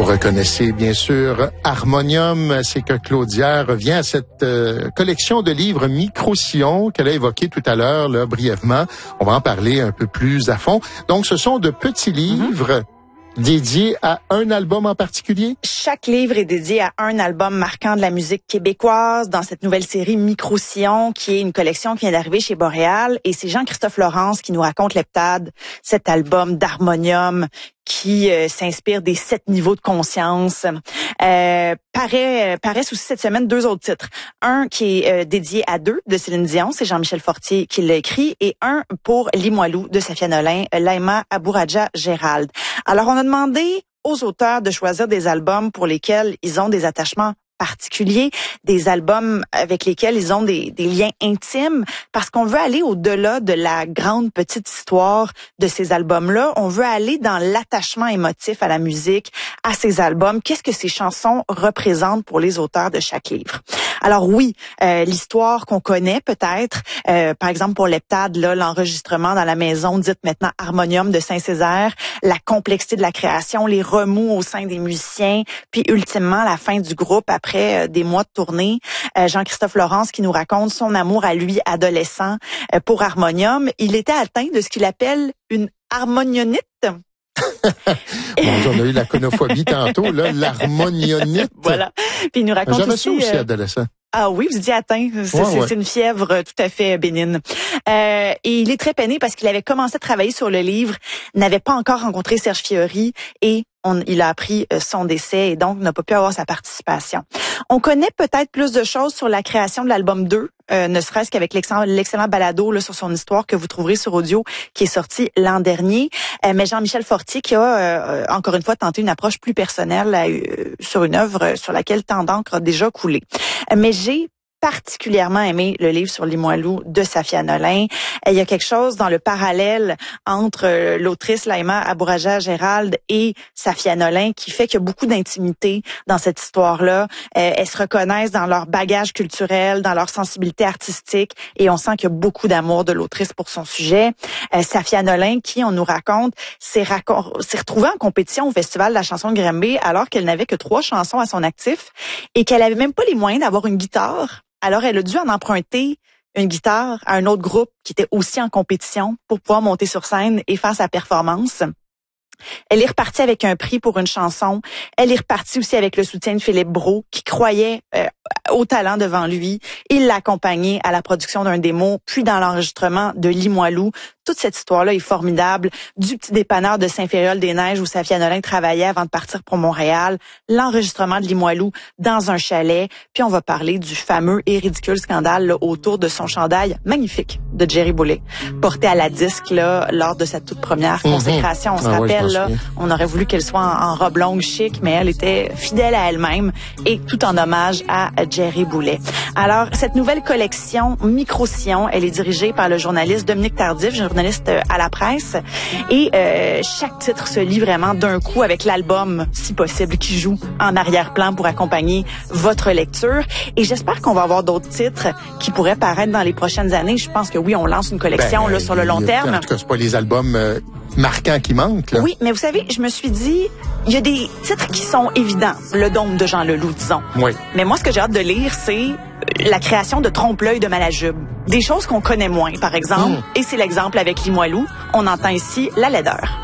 Vous reconnaissez bien sûr Harmonium, c'est que Claudia revient à cette collection de livres Micro-Sillon qu'elle a évoqué tout à l'heure, là, brièvement. On va en parler un peu plus à fond. Donc, ce sont de petits livres dédiés à un album en particulier? Chaque livre est dédié à un album marquant de la musique québécoise dans cette nouvelle série Micro-Sillon, qui est une collection qui vient d'arriver chez Boréal. Et c'est Jean-Christophe Laurence qui nous raconte l'heptade, cet album d'Harmonium qui s'inspire des 7 niveaux de conscience. Paraissent aussi cette semaine 2 autres titres. Un qui est dédié à 2 de Céline Dion, c'est Jean-Michel Fortier qui l'a écrit, et un pour Limoilou de Safia Nolin, Laïma Abouraja Gérald. Alors on a demandé aux auteurs de choisir des albums pour lesquels ils ont des attachements particuliers, des albums avec lesquels ils ont des liens intimes, parce qu'on veut aller au-delà de la grande petite histoire de ces albums-là. On veut aller dans l'attachement émotif à la musique, à ces albums. Qu'est-ce que ces chansons représentent pour les auteurs de chaque livre? Alors oui, l'histoire qu'on connaît peut-être, par exemple pour l'heptade, là, l'enregistrement dans la maison dite maintenant Harmonium de Saint-Césaire, la complexité de la création, les remous au sein des musiciens, puis ultimement la fin du groupe après des mois de tournée. Jean-Christophe Laurence qui nous raconte son amour à lui adolescent pour Harmonium. Il était atteint de ce qu'il appelle une harmonionite. On a eu la conophobie tantôt, là, l'harmonionite. Voilà. Puis il nous raconte J'avais ça aussi adolescent. Ah oui, vous étiez atteint. C'est une fièvre tout à fait bénigne. Et il est très peiné parce qu'il avait commencé à travailler sur le livre, n'avait pas encore rencontré Serge Fiori et il a appris son décès et donc n'a pas pu avoir sa participation. On connaît peut-être plus de choses sur la création de l'album 2, ne serait-ce qu'avec l'excellent balado là, sur son histoire que vous trouverez sur audio qui est sorti l'an dernier. Mais Jean-Michel Fortier qui a encore une fois tenté une approche plus personnelle sur une œuvre sur laquelle tant d'encre a déjà coulé. Mais j'ai particulièrement aimé le livre sur Limoilou de Safia Nolin. Il y a quelque chose dans le parallèle entre l'autrice Laïma Abouraja Gérald et Safia Nolin qui fait qu'il y a beaucoup d'intimité dans cette histoire-là. Elles se reconnaissent dans leur bagage culturel, dans leur sensibilité artistique et on sent qu'il y a beaucoup d'amour de l'autrice pour son sujet. Safia Nolin qui, on nous raconte, s'est retrouvée en compétition au Festival de la chanson de Granby alors qu'elle n'avait que 3 chansons à son actif et qu'elle avait même pas les moyens d'avoir une guitare. Alors, elle a dû en emprunter une guitare à un autre groupe qui était aussi en compétition pour pouvoir monter sur scène et faire sa performance. Elle est repartie avec un prix pour une chanson. Elle est repartie aussi avec le soutien de Philippe Brault, qui croyait au talent devant lui. Il l'a accompagnée à la production d'un démo, puis dans l'enregistrement de Limoilou. Toute cette histoire-là est formidable. Du petit dépanneur de Saint-Féréol-des-Neiges où Safia Nolin travaillait avant de partir pour Montréal. L'enregistrement de Limoilou dans un chalet. Puis on va parler du fameux et ridicule scandale là, autour de son chandail magnifique de Jerry Boulet, porté à la disque là, lors de sa toute première consécration. On se rappelle, là, on aurait voulu qu'elle soit en robe longue chic, mais elle était fidèle à elle-même et tout en hommage à Jerry Boulet. Alors, cette nouvelle collection Micro-Sillon, elle est dirigée par le journaliste Dominique Tardif, journaliste à la presse. Et chaque titre se lit vraiment d'un coup avec l'album, si possible, qui joue en arrière-plan pour accompagner votre lecture. Et j'espère qu'on va avoir d'autres titres qui pourraient paraître dans les prochaines années. Je pense que oui, on lance une collection là sur le long terme. En tout cas, c'est pas les albums marquants qui manquent, là. Oui, mais vous savez, je me suis dit, il y a des titres qui sont évidents. Le Dôme de Jean Leloup, disons. Oui. Mais moi, ce que j'ai hâte de lire, c'est la création de Trompe-l'œil de Malajube. Des choses qu'on connaît moins, par exemple. Et c'est l'exemple avec Limoilou. On entend ici La laideur.